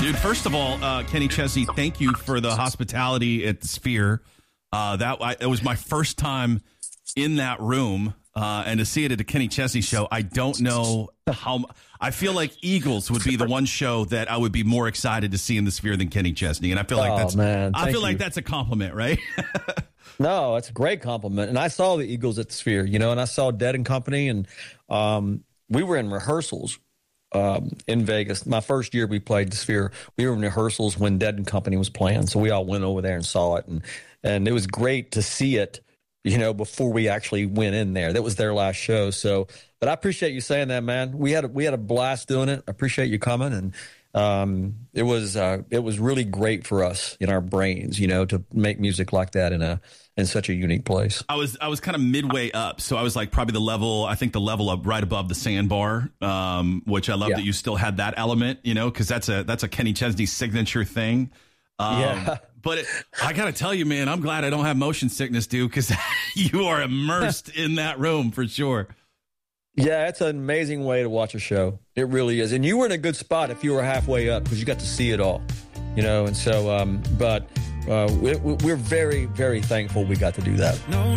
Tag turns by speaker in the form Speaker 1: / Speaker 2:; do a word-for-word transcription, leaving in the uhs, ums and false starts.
Speaker 1: dude. First of all, uh, Kenny Chesney, thank you for the hospitality at the Sphere. Uh, that I, it was my first time in that room, uh, and to see it at a Kenny Chesney show, I don't know how. I feel like Eagles would be the one show that I would be more excited to see in the Sphere than Kenny Chesney, and I feel like
Speaker 2: oh,
Speaker 1: that's
Speaker 2: man.
Speaker 1: I feel
Speaker 2: Thank
Speaker 1: like
Speaker 2: you.
Speaker 1: that's a compliment, right?
Speaker 2: No, it's a great compliment. And I saw the Eagles at the Sphere, you know, and I saw Dead and Company, and um, we were in rehearsals um, in Vegas. My first year we played the Sphere, we were in rehearsals when Dead and Company was playing. So we all went over there and saw it, and and it was great to see it, you know, before we actually went in there. That was their last show. So, but I appreciate you saying that, man. We had a, we had a blast doing it. I appreciate you coming, and um, it was uh, it was really great for us in our brains, you know, to make music like that in a in such a unique place.
Speaker 1: I was I was kind of midway up, so I was like probably the level. I think the level up right above the sandbar, um, which I love
Speaker 2: Yeah.
Speaker 1: that you still had that element, you know, because that's a that's a Kenny Chesney signature thing. Um,
Speaker 2: Yeah.
Speaker 1: But it, I got to tell you, man, I'm glad I don't have motion sickness, dude, because you are immersed in that room for sure.
Speaker 2: Yeah, it's an amazing way to watch a show. It really is. And you were in a good spot if you were halfway up because you got to see it all, you know. And so, um, but uh, we, we're very, very thankful we got to do that.
Speaker 3: No,